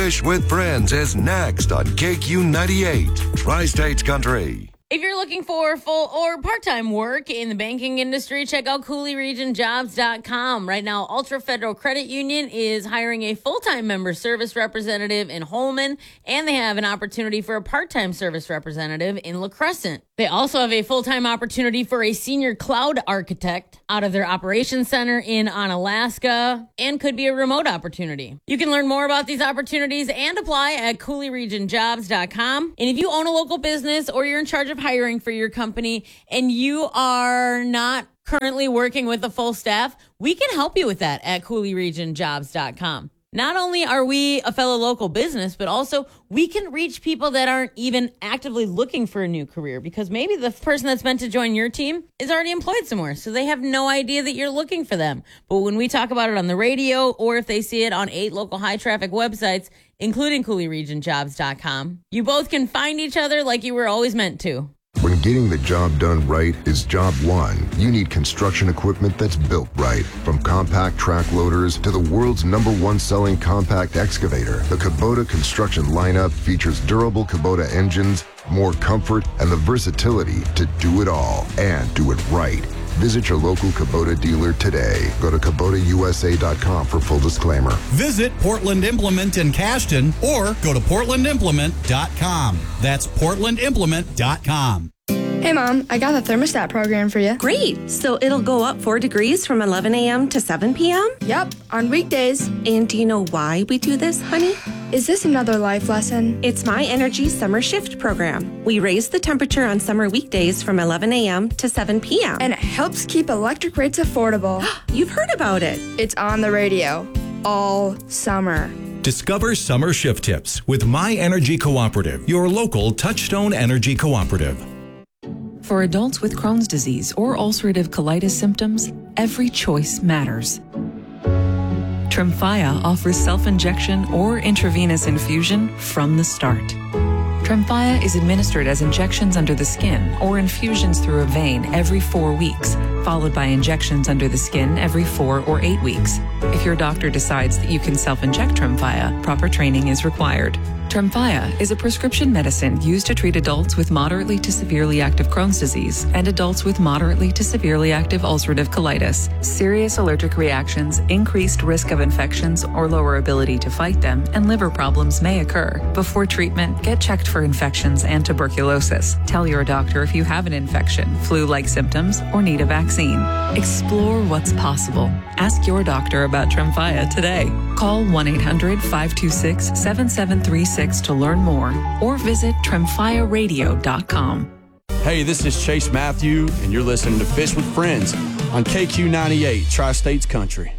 Fish with Friends is next on KQ98, Tri-States Country. If you're looking for full or part-time work in the banking industry, check out CooleyRegionJobs.com. Right now, Ultra Federal Credit Union is hiring a full-time member service representative in Holman, and they have an opportunity for a part-time service representative in La Crescent. They also have a full-time opportunity for a senior cloud architect out of their operations center in Onalaska, and could be a remote opportunity. You can learn more about these opportunities and apply at CooleyRegionJobs.com. And if you own a local business or you're in charge of hiring for your company and you are not currently working with a full staff, we can help you with that at CooleyRegionJobs.com. Not only are we a fellow local business, but also we can reach people that aren't even actively looking for a new career, because maybe the person that's meant to join your team is already employed somewhere, so they have no idea that you're looking for them. But when we talk about it on the radio, or if they see it on 8 local high-traffic websites, including CooleyRegionJobs.com, you both can find each other like you were always meant to. When getting the job done right is job one, you need construction equipment that's built right. From compact track loaders to the world's #1 selling compact excavator, the Kubota construction lineup features durable Kubota engines, more comfort, and the versatility to do it all and do it right. Visit your local Kubota dealer today. Go to KubotaUSA.com for full disclaimer. Visit Portland Implement in Cashton or go to PortlandImplement.com. That's PortlandImplement.com. Hey, Mom, I got the thermostat program for you. Great. So it'll go up 4 degrees from 11 a.m. to 7 p.m.? Yep, on weekdays. And do you know why we do this, honey? Is this another life lesson? It's My Energy Summer Shift program. We raise the temperature on summer weekdays from 11 a.m. to 7 p.m. And it helps keep electric rates affordable. You've heard about it. It's on the radio all summer. Discover summer shift tips with My Energy Cooperative, your local Touchstone Energy Cooperative. For adults with Crohn's disease or ulcerative colitis symptoms, every choice matters. Tremfya offers self-injection or intravenous infusion from the start. Tremfya is administered as injections under the skin or infusions through a vein every 4 weeks, followed by injections under the skin every 4 or 8 weeks. If your doctor decides that you can self-inject Tremfya, proper training is required. Tremfya is a prescription medicine used to treat adults with moderately to severely active Crohn's disease and adults with moderately to severely active ulcerative colitis. Serious allergic reactions, increased risk of infections or lower ability to fight them, and liver problems may occur. Before treatment, get checked for infections and tuberculosis. Tell your doctor if you have an infection, flu-like symptoms, or need a vaccine. Explore what's possible. Ask your doctor about Tremfya today. Call 1-800-526-7736 to learn more, or visit TremfyaRadio.com. Hey, this is Chase Matthew, and you're listening to Fish with Friends on KQ98, Tri-States Country.